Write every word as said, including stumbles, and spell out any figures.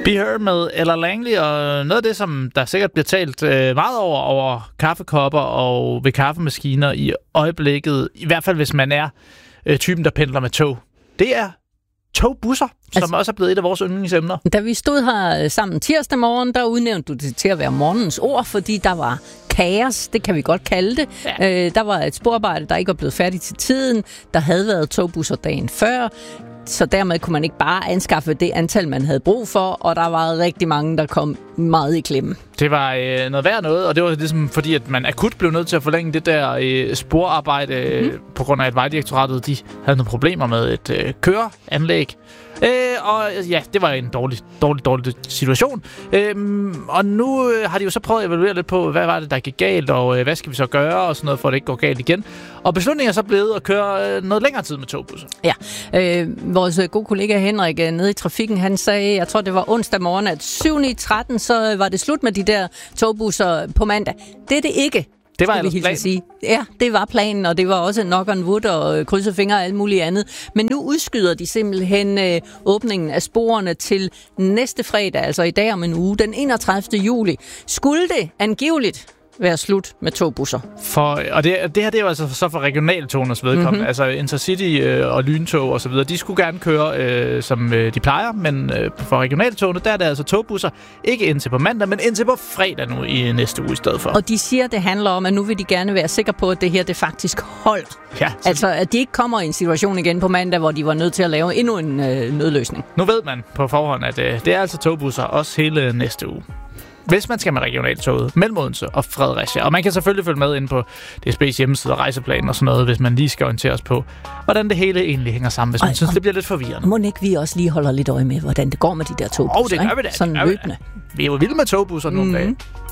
Be Her med Ella Langley, og noget af det, som der sikkert bliver talt meget over, over kaffekopper og ved kaffemaskiner i øjeblikket, i hvert fald hvis man er øh, typen, der pendler med tog, det er togbusser, som altså, også er blevet et af vores yndlingsemner. Da vi stod her sammen tirsdag morgen, der udnævnte du det til at være morgens ord, fordi der var kaos, det kan vi godt kalde det. Ja. Øh, der var et sporarbejde, der ikke var blevet færdigt til tiden. Der havde været togbusser dagen før. Så dermed kunne man ikke bare anskaffe det antal, man havde brug for, og der var rigtig mange, der kom meget i klemme. Det var øh, noget værd noget, og det var ligesom fordi, at man akut blev nødt til at forlænge det der øh, sporarbejde, øh, mm. på grund af, at Vejdirektoratet de havde nogle problemer med et øh, køreanlæg. Øh, og ja, det var en dårlig, dårlig, dårlig situation. Øh, og nu øh, har de jo så prøvet at evaluere lidt på, hvad var det, der gik galt, og øh, hvad skal vi så gøre, og sådan noget, for at det ikke går galt igen. Og beslutningen er så blevet at køre øh, noget længere tid med togbusser. Ja, øh, vores gode kollega Henrik øh, nede i trafikken, han sagde, jeg tror det var onsdag morgen, at syv ni tretten, så var det slut med de der togbusser på mandag. Det er det ikke. Det var ellers planen. Sige. Ja, det var planen, og det var også knock on wood og krydse fingre og alt muligt andet. Men nu udskyder de simpelthen øh, åbningen af sporene til næste fredag, altså i dag om en uge, den enogtredivte juli. Skulle det angiveligt være slut med togbusser? For, og det, det her det er jo altså så for regionaltogers vedkommende, mm-hmm. altså Intercity øh, og lyntog og så videre, de skulle gerne køre, øh, som øh, de plejer, men øh, for regionaltogene, der er det altså togbusser, ikke indtil på mandag, men indtil på fredag nu i næste uge i stedet for. Og de siger, det handler om, at nu vil de gerne være sikre på, at det her det faktisk holdt. Ja, altså, at de ikke kommer i en situation igen på mandag, hvor de var nødt til at lave endnu en øh, nødløsning. Nu ved man på forhånd, at øh, det er altså togbusser også hele næste uge, hvis man skal med regionaltoget mellem Odense og Fredericia. Og man kan selvfølgelig følge med inde på D S B's hjemmeside og rejseplanen og sådan noget, hvis man lige skal orientere os på, hvordan det hele egentlig hænger sammen, hvis man Ej, synes, det bliver lidt forvirrende. Må ikke vi også lige holder lidt øje med, hvordan det går med de der togbusser? Åh, oh, det gør vi da. Sådan løbende. Vi er jo vilde med togbusser nogle mm-hmm. dage.